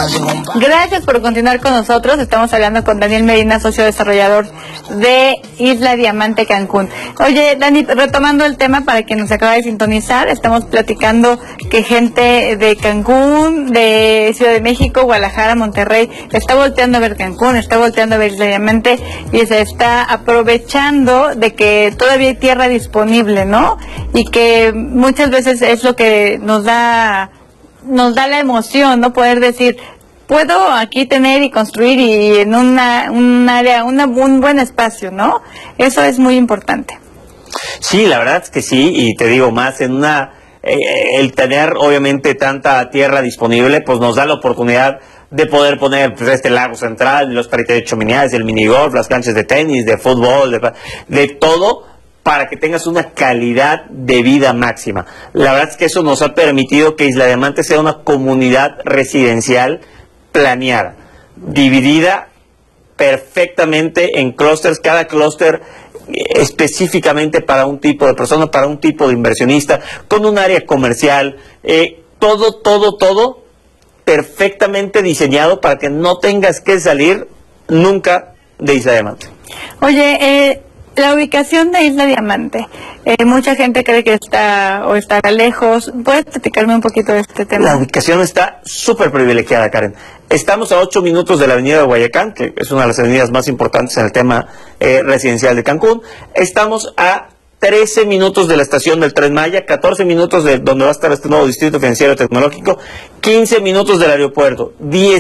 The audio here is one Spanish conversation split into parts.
Gracias por continuar con nosotros. Estamos hablando con Daniel Medina, socio desarrollador de Isla Diamante Cancún. Oye, Dani, retomando el tema para quien nos acaba de sintonizar, estamos platicando que gente de Cancún, de Ciudad de México, Guadalajara, Monterrey, está volteando a ver Cancún, está volteando a ver Isla Diamante y se está aprovechando de que todavía hay tierra disponible, ¿no? Y que muchas veces es lo que nos da la emoción, ¿no? Poder decir, puedo aquí tener y construir y en un área, un buen espacio, ¿no? Eso es muy importante. Sí, la verdad es que sí, y te digo más, el tener obviamente tanta tierra disponible, pues nos da la oportunidad de poder poner pues, este lago central, los 38 unidades, el minigolf, las canchas de tenis, de fútbol, de todo, para que tengas una calidad de vida máxima. La verdad es que eso nos ha permitido que Isla Diamante sea una comunidad residencial planeada, dividida perfectamente en clústeres, cada clúster específicamente para un tipo de persona, para un tipo de inversionista, con un área comercial, todo perfectamente diseñado para que no tengas que salir nunca de Isla Diamante. Oye, la ubicación de Isla Diamante, mucha gente cree que está lejos. ¿Puedes platicarme un poquito de este tema? La ubicación está súper privilegiada, Karen. Estamos a 8 minutos de la avenida de Guayacán, que es una de las avenidas más importantes en el tema residencial de Cancún. Estamos a 13 minutos de la estación del Tren Maya, 14 minutos de donde va a estar este nuevo distrito financiero tecnológico, 15 minutos del aeropuerto,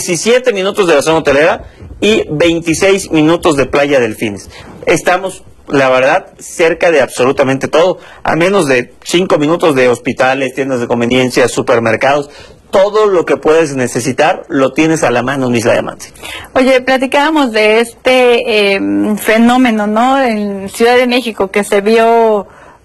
17 minutos de la zona hotelera y 26 minutos de Playa Delfines. Estamos, la verdad, cerca de absolutamente todo, a menos de 5 minutos de hospitales, tiendas de conveniencia, supermercados. Todo lo que puedes necesitar lo tienes a la mano en Isla Diamante. Oye, platicábamos de este fenómeno, ¿no? En Ciudad de México que se vio,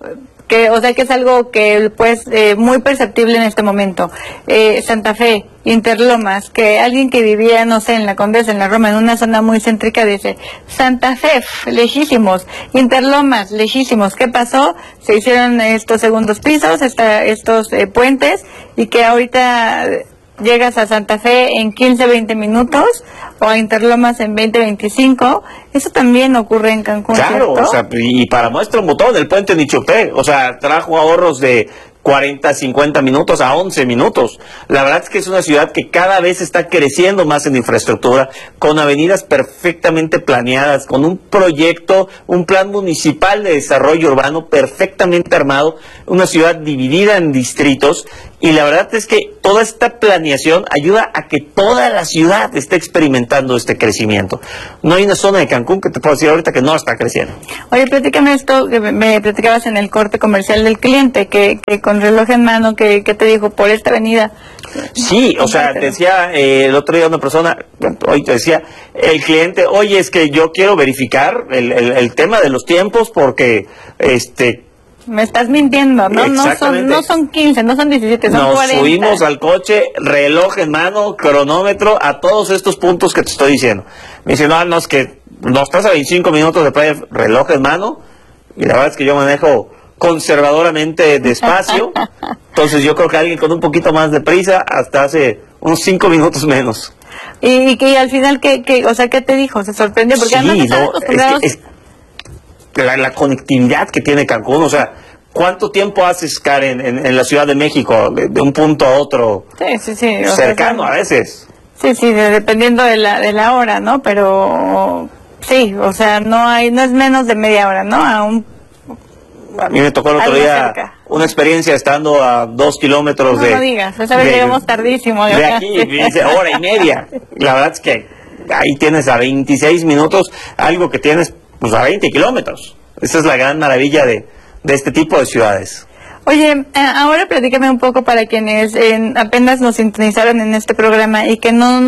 que es algo que pues muy perceptible en este momento. Santa Fe, Interlomas, que alguien que vivía, no sé, en la Condesa, en la Roma, en una zona muy céntrica, dice, Santa Fe, lejísimos, Interlomas, lejísimos. ¿Qué pasó? Se hicieron estos segundos pisos, estos puentes, y que ahorita llegas a Santa Fe en 15, 20 minutos, o a Interlomas en 20, 25. Eso también ocurre en Cancún, claro, ¿cierto? O sea, y para muestra un botón, el puente Nichupé, o sea, trajo ahorros de 40, 50 minutos a 11 minutos. La verdad es que es una ciudad que cada vez está creciendo más en infraestructura, con avenidas perfectamente planeadas, con un proyecto, un plan municipal de desarrollo urbano perfectamente armado, una ciudad dividida en distritos, y la verdad es que toda esta planeación ayuda a que toda la ciudad esté experimentando este crecimiento. No hay una zona de Cancún que te puedo decir ahorita que no está creciendo. Oye, platícame esto que me platicabas en el corte comercial del cliente, que con reloj en mano, que te dijo, por esta avenida. Sí, o sea, decía el otro día una persona, hoy te decía el cliente, oye, es que yo quiero verificar el tema de los tiempos porque me estás mintiendo, ¿no? No son 15, no son 17, son 40. Nos subimos al coche, reloj en mano, cronómetro, a todos estos puntos que te estoy diciendo. Me dice, no, es que nos estás a 25 minutos de playa, reloj en mano, y la verdad es que yo manejo conservadoramente despacio, entonces yo creo que alguien con un poquito más de prisa hasta hace unos 5 minutos menos. Y que al final, ¿qué te dijo? ¿Se sorprendió? Porque sí, además acostumbrados... la conectividad que tiene Cancún, o sea, ¿cuánto tiempo haces, Karen, en la Ciudad de México, de un punto a otro? Sí, cercano a veces. Sí, dependiendo de la hora, ¿no? Pero sí, o sea, no es menos de media hora, ¿no? A mí me tocó el otro día una experiencia estando a 2 kilómetros no digas, esa vez llegamos tardísimo. De aquí, dice, hora y media. La verdad es que ahí tienes a 26 minutos algo que tienes pues a 20 kilómetros. Esa es la gran maravilla de este tipo de ciudades. Oye, ahora platícame un poco para quienes apenas nos sintonizaron en este programa y que no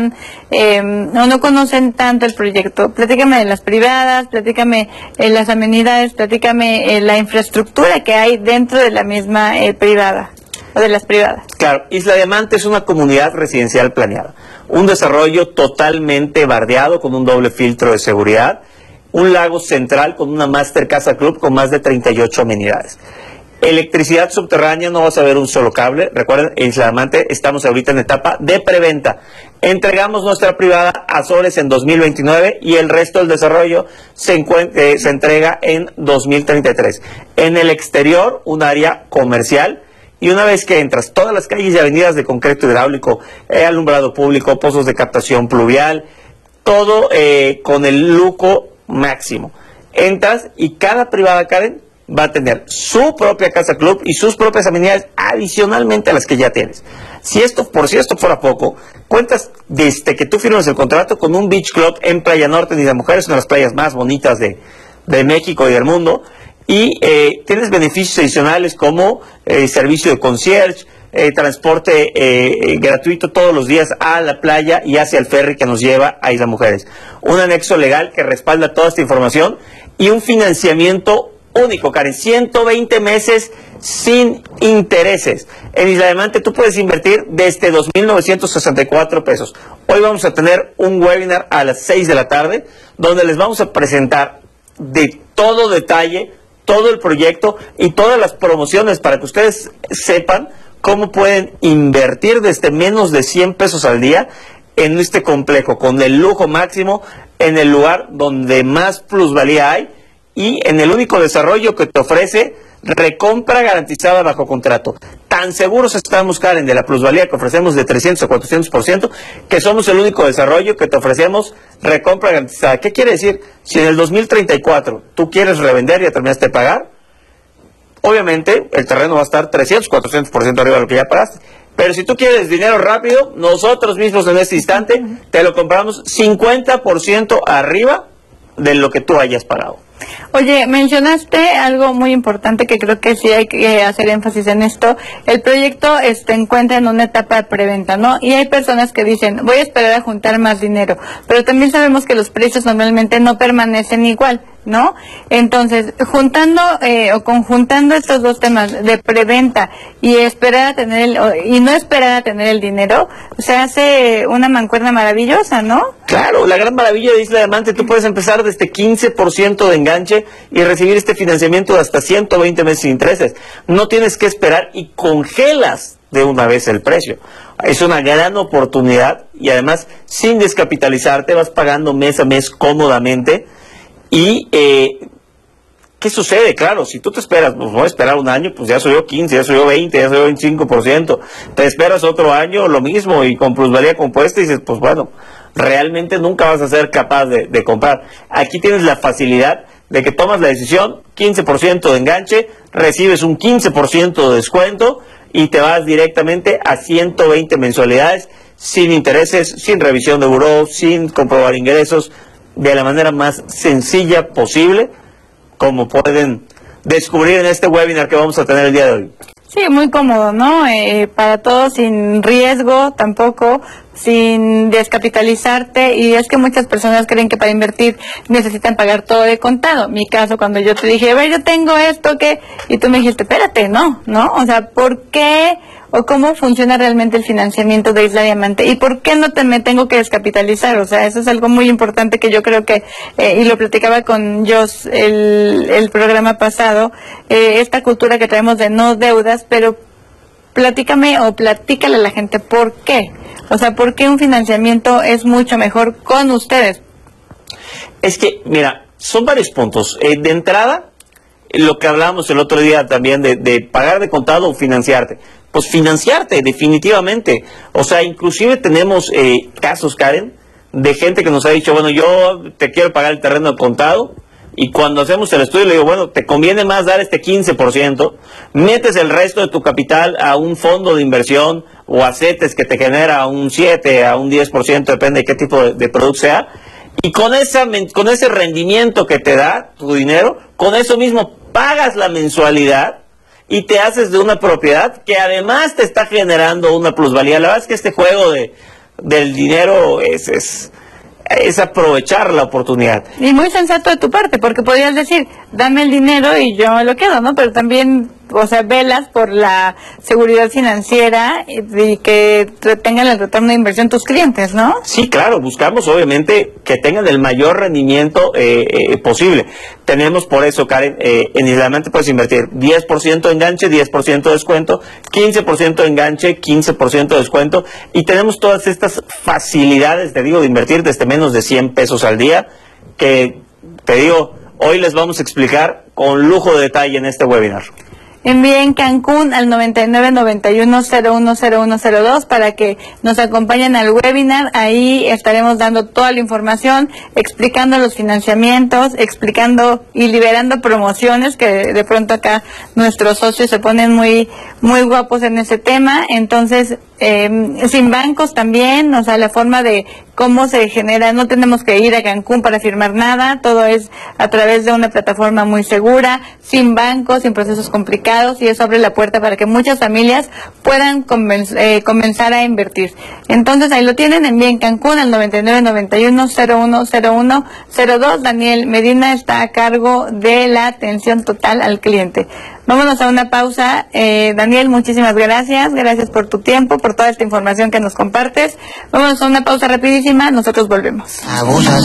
conocen tanto el proyecto. Platícame de las privadas, platícame las amenidades, platícame la infraestructura que hay dentro de la misma privada, o de las privadas. Claro, Isla Diamante es una comunidad residencial planeada. Un desarrollo totalmente bardeado con un doble filtro de seguridad. Un lago central con una Master Casa Club con más de 38 amenidades. Electricidad subterránea, no vas a ver un solo cable. Recuerden, en Isla Diamante estamos ahorita en etapa de preventa. Entregamos nuestra privada a Azores en 2029 y el resto del desarrollo se entrega en 2033. En el exterior, un área comercial, y una vez que entras, todas las calles y avenidas de concreto hidráulico, alumbrado público, pozos de captación pluvial, todo con el lujo máximo. Entras y cada privada, Karen, va a tener su propia casa club y sus propias amenidades adicionalmente a las que ya tienes. Si esto fuera poco, cuentas desde que tú firmas el contrato con un beach club en Playa Norte de Mujeres, una de las playas más bonitas de México y del mundo, y tienes beneficios adicionales como servicio de concierge, transporte gratuito todos los días a la playa y hacia el ferry que nos lleva a Isla Mujeres. Un anexo legal que respalda toda esta información y un financiamiento único, Karen, 120 meses sin intereses. En Isla Diamante tú puedes invertir desde 2,964 pesos. Hoy vamos a tener un webinar a las 6 de la tarde donde les vamos a presentar de todo detalle todo el proyecto y todas las promociones para que ustedes sepan cómo pueden invertir desde menos de 100 pesos al día en este complejo, con el lujo máximo, en el lugar donde más plusvalía hay y en el único desarrollo que te ofrece recompra garantizada bajo contrato. Tan seguros estamos, Karen, de la plusvalía que ofrecemos de 300 a 400%, que somos el único desarrollo que te ofrecemos recompra garantizada. ¿Qué quiere decir? Si en el 2034 tú quieres revender y ya terminaste de pagar, obviamente el terreno va a estar 300, 400% arriba de lo que ya pagaste. Pero si tú quieres dinero rápido, nosotros mismos en este instante te lo compramos 50% arriba de lo que tú hayas pagado. Oye, mencionaste algo muy importante que creo que sí hay que hacer énfasis en esto. El proyecto se encuentra en una etapa de preventa, ¿no? Y hay personas que dicen, voy a esperar a juntar más dinero, pero también sabemos que los precios normalmente no permanecen igual, ¿no? Entonces, juntando o conjuntando estos dos temas de preventa y esperar a tener y no esperar a tener el dinero, se hace una mancuerna maravillosa, ¿no? Claro, la gran maravilla de Isla Diamante, tú puedes empezar desde 15% de enganche y recibir este financiamiento de hasta 120 meses sin intereses. No tienes que esperar y congelas de una vez el precio. Es una gran oportunidad y además sin descapitalizarte vas pagando mes a mes cómodamente. Y, ¿qué sucede? Claro, si tú te esperas, pues voy a esperar un año, pues ya subió 15, ya subió 20, ya subió 25%. Te esperas otro año, lo mismo, y con plusvalía compuesta, y dices, pues bueno, realmente nunca vas a ser capaz de comprar. Aquí tienes la facilidad de que tomas la decisión, 15% de enganche, recibes un 15% de descuento, y te vas directamente a 120 mensualidades, sin intereses, sin revisión de buró, sin comprobar ingresos, de la manera más sencilla posible, como pueden descubrir en este webinar que vamos a tener el día de hoy. Sí, muy cómodo, ¿no? Para todos, sin riesgo tampoco, sin descapitalizarte, y es que muchas personas creen que para invertir necesitan pagar todo de contado. Mi caso, cuando yo te dije, ve, yo tengo esto, ¿qué? Y tú me dijiste, espérate, no, o sea, ¿por qué o cómo funciona realmente el financiamiento de Isla Diamante? ¿Y por qué no me tengo que descapitalizar? O sea, eso es algo muy importante que yo creo que, y lo platicaba con Jos el programa pasado, esta cultura que traemos de no deudas, pero platícale a la gente por qué. O sea, ¿por qué un financiamiento es mucho mejor con ustedes? Es que, mira, son varios puntos. De entrada, lo que hablábamos el otro día también de pagar de contado o financiarte. Pues financiarte, definitivamente. O sea, inclusive tenemos casos, Karen, de gente que nos ha dicho, bueno, yo te quiero pagar el terreno de contado, y cuando hacemos el estudio le digo, bueno, te conviene más dar este 15%, metes el resto de tu capital a un fondo de inversión o a CETES que te genera un 7, a un 10%, depende de qué tipo de producto sea, y con ese rendimiento que te da tu dinero, con eso mismo pagas la mensualidad y te haces de una propiedad que además te está generando una plusvalía. La verdad es que este juego del dinero es aprovechar la oportunidad. Y muy sensato de tu parte, porque podrías decir, dame el dinero y yo me lo quedo, ¿no? Pero también o sea, velas por la seguridad financiera y que tengan el retorno de inversión tus clientes, ¿no? Sí, claro, buscamos obviamente que tengan el mayor rendimiento posible. Tenemos por eso, Karen, en Isla Diamante puedes invertir 10% enganche, 10% descuento, 15% enganche, 15% descuento, y tenemos todas estas facilidades, te digo, de invertir desde menos de 100 pesos al día, que te digo, hoy les vamos a explicar con lujo de detalle en este webinar. Envíen Cancún al 9991010102 para que nos acompañen al webinar. Ahí estaremos dando toda la información, explicando los financiamientos, explicando y liberando promociones, que de pronto acá nuestros socios se ponen muy guapos en ese tema. Entonces, sin bancos también, o sea, la forma de cómo se genera, no tenemos que ir a Cancún para firmar nada, todo es a través de una plataforma muy segura, sin bancos, sin procesos complicados, y eso abre la puerta para que muchas familias puedan comenzar a invertir. Entonces ahí lo tienen, envíen Cancún al 9991010102. Daniel Medina está a cargo de la atención total al cliente. Vámonos a una pausa. Daniel, muchísimas gracias. Gracias por tu tiempo, por toda esta información que nos compartes. Vámonos a una pausa rapidísima. Nosotros volvemos.